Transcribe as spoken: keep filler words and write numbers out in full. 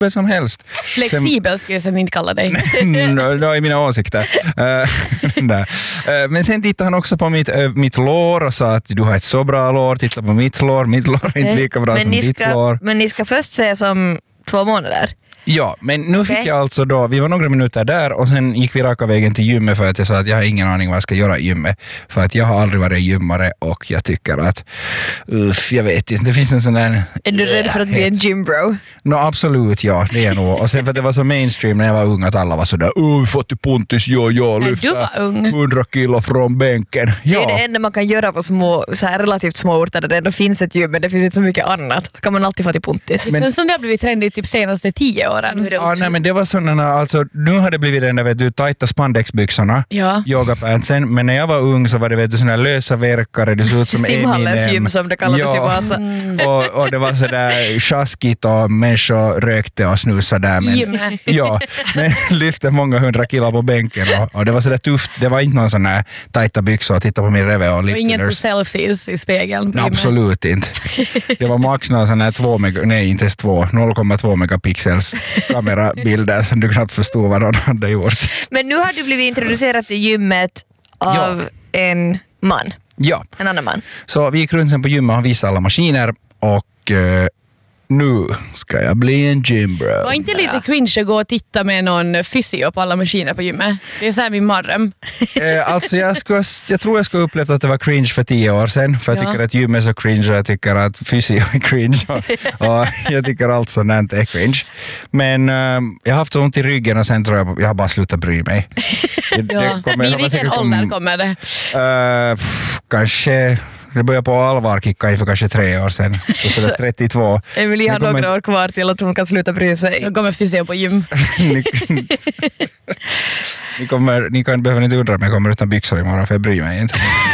flexibel som helst. Flexibel skulle jag sen inte kalla dig. Det är mina åsikter. Uh, uh, men sen tittade han också på mitt, uh, mitt lår och sa att du har ett så bra lår, titta på mitt lår, mitt lår är inte lika bra men som ni ditt ska, lår. Men ni ska först se som två månader. Ja, men nu okay. fick jag alltså då, vi var några minuter där och sen gick vi raka vägen till gymmet för att jag sa att jag har ingen aning vad jag ska göra i gymmet. För att jag har aldrig varit gymmare och jag tycker att, uff, jag vet inte, det finns en sån där... Är du rädd för att bli en gymbro? No, absolut, ja, det är nog. Och sen för att det var så mainstream när jag var ung att alla var sådär, åh, fått i puntis, jo, jo, lyfta hundra kilo från bänken. Ja. Det är det enda man kan göra på små, så här relativt små orter där det ändå finns ett gym, men det finns inte så mycket annat. Så kan man alltid få till puntis. Men sen som det har blivit trendigt typ senaste tio åren. Ja, nej, men det var sådana, alltså nu har det blivit den där, vet du, tajta spandexbyxorna, ja. Yogapantsen, men när jag var ung så var det, vet du, såna lösa verkare, det såg ut som Simhallens gym som det kallades ja. i Vasa. Mm. Och, och det var sådär sjaskigt och människor rökte och snusade där, men, ja, men lyfte många hundra kilo på bänken och, och det var sådär tufft, det var inte någon sån här tajta byxor att titta på min reve och lifters. Och ingen selfies i spegeln. No, absolut inte. Det var max någon sån här två meg- nej inte ens två, noll komma två megapixels kamerabilder som du knappt förstod vad de hade gjort. Men nu har du blivit introducerad till gymmet av ja. en man. Ja. En annan man. Så vi gick runt sen på gymmet och visade alla maskiner och eh, nu ska jag bli en gymbro. Var inte lite cringe att gå och titta med någon fysio på alla maskiner på gymmet? Det är så här min marrem. eh, alltså jag, skulle, jag tror jag skulle upplevt att det var cringe för tio år sedan. För jag ja. tycker att gym är så cringe och jag tycker att fysio är cringe. Och, och jag tycker allt sådant är cringe. Men eh, jag har haft så ont i ryggen och sen tror jag jag har bara slutat bry mig. Det, ja. det kommer, I vilken ålder som, kommer det? Eh, pff, kanske... Det började på allvar kicka i för kanske tre år sedan. Så så det är trettiotvå. Emilie har kommer... några år kvar till att hon kan sluta bry sig. Jag kommer fysio på gym. ni, ni, kommer, ni kan behöva inte undra om jag kommer utan byxor imorgon för jag bryr mig inte.